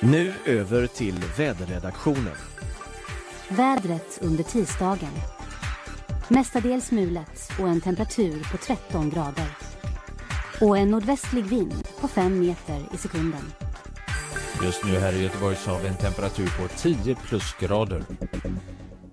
Nu över till väderredaktionen. Vädret under tisdagen. Mestadels mulet och en temperatur på 13 grader. Och en nordvästlig vind på 5 meter i sekunden. Just nu här i Göteborg så har vi en temperatur på 10 plusgrader.